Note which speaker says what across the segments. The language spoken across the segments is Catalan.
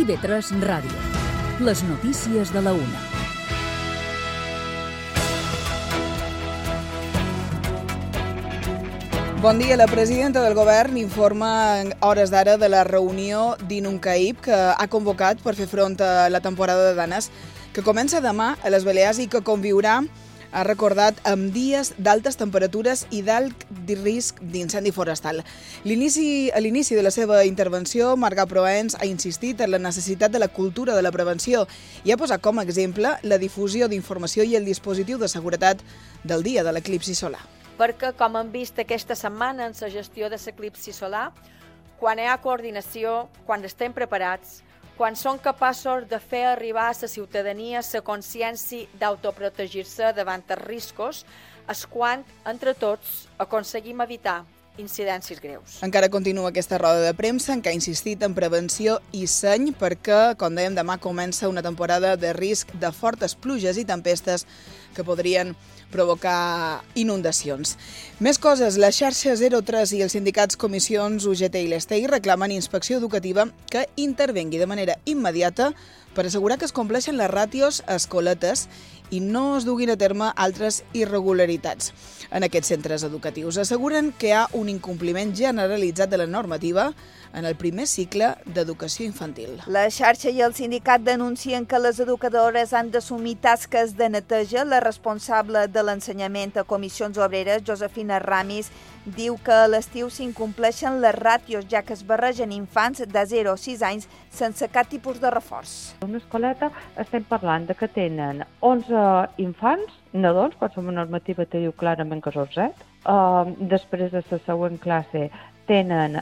Speaker 1: IB3 Ràdio. Les notícies de la una.
Speaker 2: Bon dia. La presidenta del govern informa en hores d'ara de la reunió d'Inuncaïb que ha convocat per fer front a la temporada de danes que comença demà a les Balears i que conviurà, ha recordat, amb dies d'altes temperatures i d'alt risc d'incendi forestal. A l'inici de la seva intervenció, Marga Proens ha insistit en la necessitat de la cultura de la prevenció i ha posat com a exemple la difusió d'informació i el dispositiu de seguretat del dia de l'eclipsi solar.
Speaker 3: Perquè, com hem vist aquesta setmana en la gestió de l'eclipsi solar, quan hi ha coordinació, quan estem preparats, quan som capaços de fer arribar a la ciutadania la consciència d'autoprotegir-se davant els riscos, és quan, entre tots, aconseguim evitar incidències greus.
Speaker 2: Encara continua aquesta roda de premsa en què ha insistit en prevenció i seny perquè, com dèiem, demà comença una temporada de risc de fortes pluges i tempestes que podrien provocar inundacions. Més coses. La xarxa 03 i els sindicats Comissions, UGT i l'Estei reclamen inspecció educativa que intervengui de manera immediata per assegurar que es compleixen les ràtios a escoletes i no es duguin a terme altres irregularitats en aquests centres educatius. Asseguren que hi ha un incompliment generalitzat de la normativa en el primer cicle d'educació infantil.
Speaker 4: La xarxa i el sindicat denuncien que les educadores han d'assumir tasques de neteja. La responsable de l'ensenyament a Comissions Obreres, Josefina Ramis, diu que a l'estiu s'incompleixen les ràtios, ja que es barregen infants de 0 a 6 anys sense cap tipus de reforç.
Speaker 5: Una escoleta estem parlant de que tenen 11 infants, nadons, quan som una normativa te diu clarament que són 7. Després de la següent classe tenen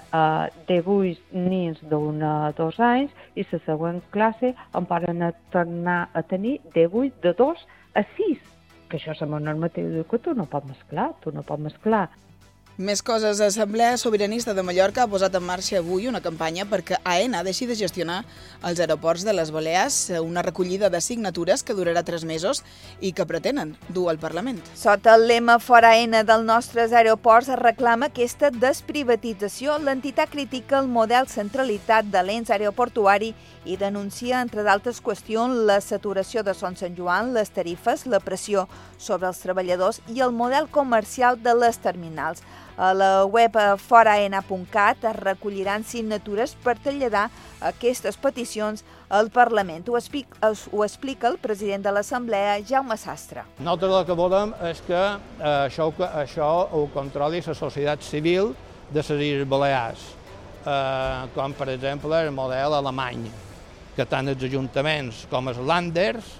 Speaker 5: 18 nins d'1 a 2 anys i la següent classe en poden tornar a tenir 18 de 2 a 6. Que això és una normativa que tu no pots mesclar.
Speaker 2: Més coses. L'Assemblea Sobiranista de Mallorca ha posat en marxa avui una campanya perquè AENA deixi de gestionar els aeroports de les Balears, una recollida de signatures que durarà 3 mesos i que pretenen dur al Parlament.
Speaker 4: Sota el lema Fora AENA dels nostres aeroports es reclama aquesta desprivatització. L'entitat critica el model centralitat de l'ens aeroportuari i denuncia, entre d'altres qüestions, la saturació de Son Sant Joan, les tarifes, la pressió sobre els treballadors i el model comercial de les terminals. A la web foraena.cat es recolliran signatures per traslladar aquestes peticions al Parlament. Ho explica el president de l'Assemblea, Jaume Sastre.
Speaker 6: Nosaltres el que volem és que això ho controli la societat civil de les Illes Balears, com per exemple el model alemany, que tant els ajuntaments com els Länders